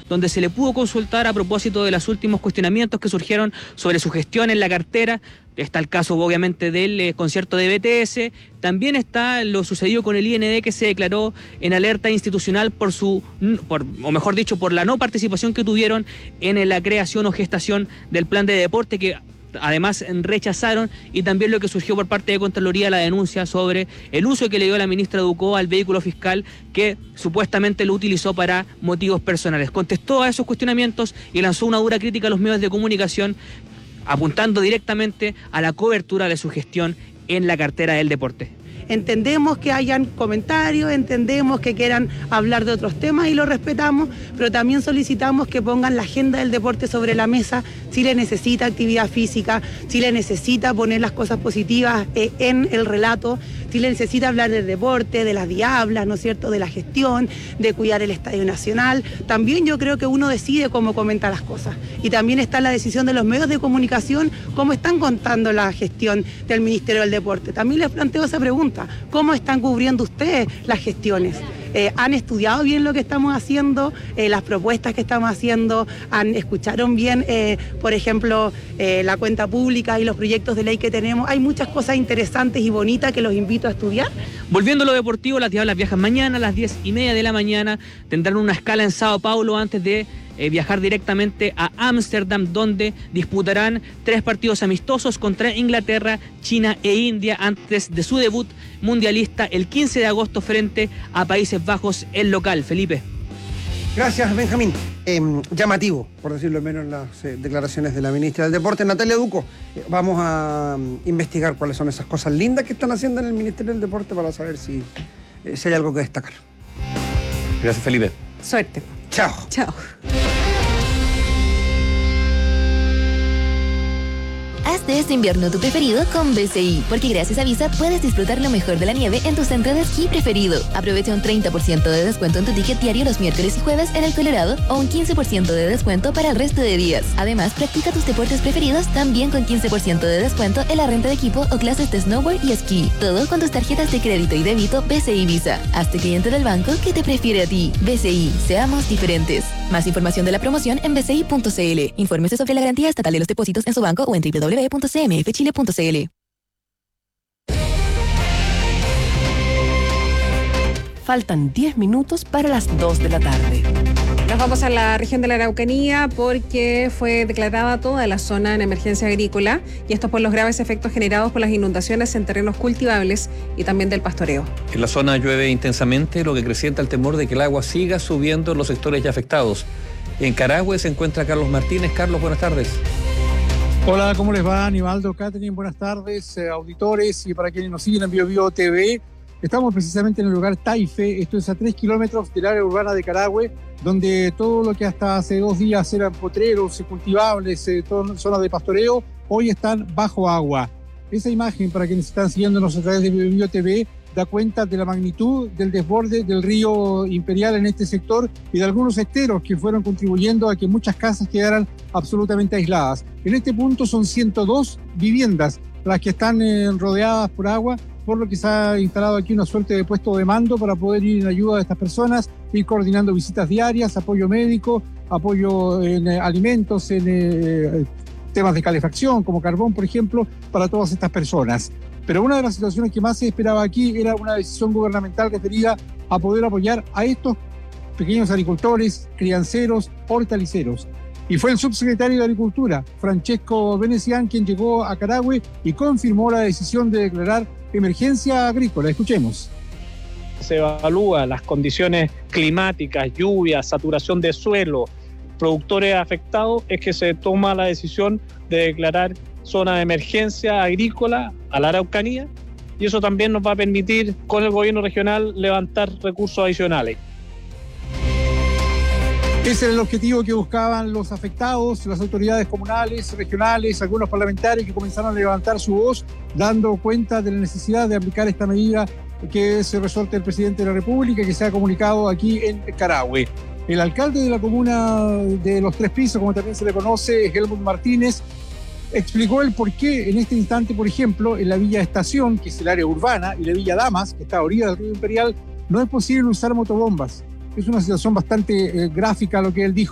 donde se le pudo consultar a propósito de los últimos cuestionamientos que surgieron sobre su gestión en la cartera. Está el caso, obviamente, del concierto de BTS. También está lo sucedido con el IND, que se declaró en alerta institucional por la no participación que tuvieron en la creación o gestación del plan de deporte, que además rechazaron, y también lo que surgió por parte de Contraloría, la denuncia sobre el uso que le dio la ministra Ducó al vehículo fiscal, que supuestamente lo utilizó para motivos personales. Contestó a esos cuestionamientos y lanzó una dura crítica a los medios de comunicación, apuntando directamente a la cobertura de su gestión en la cartera del deporte. Entendemos que hayan comentarios, entendemos que quieran hablar de otros temas y lo respetamos, pero también solicitamos que pongan la agenda del deporte sobre la mesa. Chile necesita actividad física, Chile necesita poner las cosas positivas en el relato, Chile necesita hablar del deporte, de las diablas, ¿no es cierto?, de la gestión, de cuidar el Estadio Nacional. También yo creo que uno decide cómo comenta las cosas, y también está la decisión de los medios de comunicación, cómo están contando la gestión del Ministerio del Deporte. También les planteo esa pregunta: ¿cómo están cubriendo ustedes las gestiones? ¿Han estudiado bien lo que estamos haciendo, las propuestas que estamos haciendo? ¿Escucharon bien, por ejemplo, la cuenta pública y los proyectos de ley que tenemos? Hay muchas cosas interesantes y bonitas que los invito a estudiar. Volviendo a lo deportivo, las Diablas viajan mañana a las 10:30 de la mañana. Tendrán una escala en Sao Paulo antes de viajar directamente a Ámsterdam, donde disputarán 3 partidos amistosos contra Inglaterra, China e India antes de su debut mundialista el 15 de agosto frente a Países Bajos, el local. Felipe. Gracias, Benjamín. Llamativo, por decirlo menos, las declaraciones de la ministra del Deporte, Natalia Ducó. Vamos a investigar cuáles son esas cosas lindas que están haciendo en el Ministerio del Deporte para saber si hay algo que destacar. Gracias, Felipe. Suerte. Chao. Chao. Haz de este invierno tu preferido con BCI, porque gracias a Visa puedes disfrutar lo mejor de la nieve en tu centro de esquí preferido. Aprovecha un 30% de descuento en tu ticket diario los miércoles y jueves en el Colorado, o un 15% de descuento para el resto de días. Además, practica tus deportes preferidos también con 15% de descuento en la renta de equipo o clases de snowboard y esquí. Todo con tus tarjetas de crédito y débito BCI Visa. Hazte cliente del banco que te prefiere a ti. BCI, seamos diferentes. Más información de la promoción en bci.cl. Infórmese sobre la garantía estatal de los depósitos en su banco o en www.cmfchile.cl. Faltan 10 minutos para las 2 de la tarde. Nos vamos a la región de la Araucanía porque fue declarada toda la zona en emergencia agrícola, y esto por los graves efectos generados por las inundaciones en terrenos cultivables y también del pastoreo. En la zona llueve intensamente, lo que acrecienta el temor de que el agua siga subiendo en los sectores ya afectados. En Carahue se encuentra Carlos Martínez. Carlos, buenas tardes. Hola, ¿cómo les va? Aníbaldo, Catherine, buenas tardes, auditores, y para quienes nos siguen en BioBio TV. Estamos precisamente en el lugar Taife, esto es a 3 kilómetros del área urbana de Carahue, donde todo lo que hasta hace 2 días eran potreros, cultivables, zonas de pastoreo, hoy están bajo agua. Esa imagen, para quienes están siguiéndonos a través de BioBio TV, da cuenta de la magnitud del desborde del río Imperial en este sector y de algunos esteros que fueron contribuyendo a que muchas casas quedaran absolutamente aisladas. En este punto son 102 viviendas las que están rodeadas por agua, por lo que se ha instalado aquí una suerte de puesto de mando para poder ir en ayuda de estas personas, ir coordinando visitas diarias, apoyo médico, apoyo en alimentos, en temas de calefacción, como carbón, por ejemplo, para todas estas personas. Pero una de las situaciones que más se esperaba aquí era una decisión gubernamental referida a poder apoyar a estos pequeños agricultores, crianceros, hortaliceros. Y fue el subsecretario de Agricultura, Francesco Venecián, quien llegó a Carahue y confirmó la decisión de declarar emergencia agrícola. Escuchemos. Se evalúa las condiciones climáticas, lluvias, saturación de suelo, productores afectados, es que se toma la decisión de declarar zona de emergencia agrícola a la Araucanía, y eso también nos va a permitir con el gobierno regional levantar recursos adicionales. Ese era el objetivo que buscaban los afectados, las autoridades comunales, regionales, algunos parlamentarios que comenzaron a levantar su voz, dando cuenta de la necesidad de aplicar esta medida que se resuelta el presidente de la República, que se ha comunicado aquí en Carahue. El alcalde de la comuna de Los Tres Pisos, como también se le conoce, Helmut Martínez, explicó el por qué en este instante, por ejemplo, en la Villa Estación, que es el área urbana, y la Villa Damas, que está a orilla del río Imperial, no es posible usar motobombas. Es una situación bastante gráfica lo que él dijo.